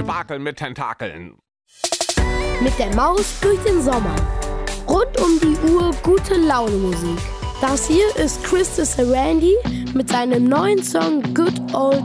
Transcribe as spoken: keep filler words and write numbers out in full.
Debakel mit Tentakeln. Mit der Maus durch den Sommer. Rund um die Uhr gute Laune Musik. Das hier ist Chris de Sarandí mit seinem neuen Song Good Old